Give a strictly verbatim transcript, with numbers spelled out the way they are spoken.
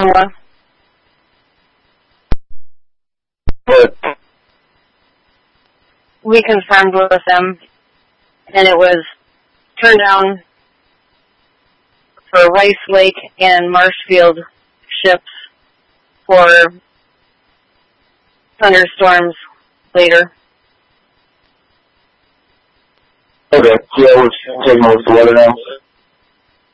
NOAA. But We confirmed with them, and it was turned down for Rice Lake and Marshfield ships for thunderstorms later. okay, yeah, we're taking over the weather now.